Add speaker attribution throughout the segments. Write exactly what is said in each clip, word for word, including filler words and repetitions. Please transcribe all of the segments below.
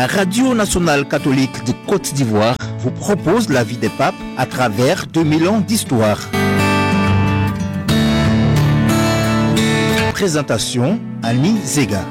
Speaker 1: La Radio nationale catholique de Côte d'Ivoire vous propose la vie des papes à travers deux mille ans d'histoire. Présentation Annie Zega.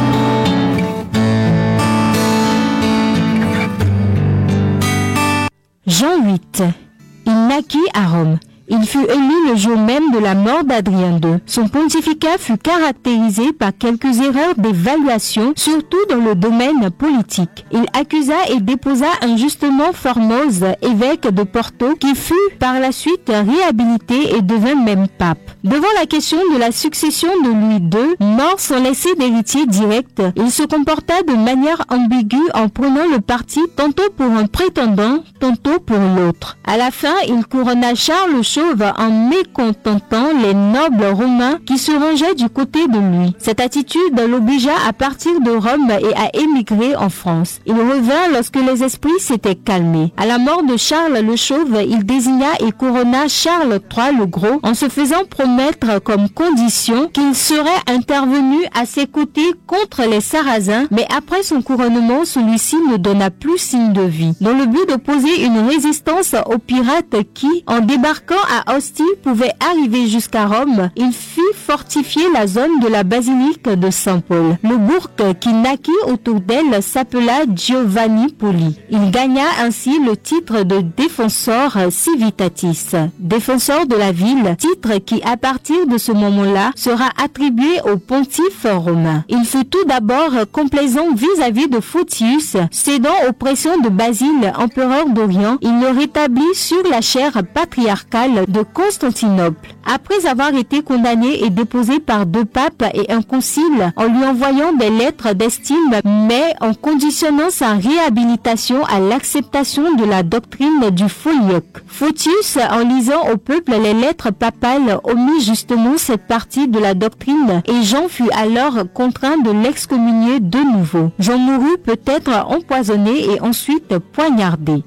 Speaker 2: Jean huit. Il naquit à Rome. Il fut élu le jour même de la mort d'Adrien deux. Son pontificat fut caractérisé par quelques erreurs d'évaluation, surtout dans le domaine politique. Il accusa et déposa injustement Formose, évêque de Porto, qui fut par la suite réhabilité et devint même pape. Devant la question de la succession de Louis deux, mort sans laisser d'héritier direct, il se comporta de manière ambiguë en prenant le parti tantôt pour un prétendant, tantôt pour l'autre. À la fin, il couronna Charles Chauve en mécontentant les nobles romains qui se rangeaient du côté de lui. Cette attitude l'obligea à partir de Rome et à émigrer en France. Il revint lorsque les esprits s'étaient calmés. À la mort de Charles le Chauve, il désigna et couronna Charles trois le Gros en se faisant promettre comme condition qu'il serait intervenu à ses côtés contre les Sarrasins, mais après son couronnement, celui-ci ne donna plus signe de vie. Dans le but d'opposer une résistance aux pirates qui, en débarquant à Ostie, pouvaient arriver jusqu'à Rome, il fit fortifier la zone de la basilique de Saint-Paul. Le bourg qui naquit autour d'elle s'appela Giovanni Poli. Il gagna ainsi le titre de Defensor Civitatis, défenseur de la ville, titre qui à partir de ce moment-là sera attribué au pontife romain. Il fut tout d'abord complaisant vis-à-vis de Photius, cédant aux pressions de Basile, empereur d'Orient, il le rétablit sur la chaire patriarcale de Constantinople. Après avoir été condamné et déposé par deux papes et un concile en lui envoyant des lettres d'estime, mais en conditionnant sa réhabilitation à l'acceptation de la doctrine du Filioque. Photius, en lisant au peuple les lettres papales, omit justement cette partie de la doctrine et Jean fut alors contraint de l'excommunier de nouveau. Jean mourut peut-être empoisonné et ensuite poignardé.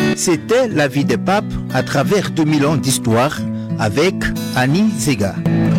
Speaker 1: C'était la vie des papes à travers deux mille ans d'histoire avec Annie Zega.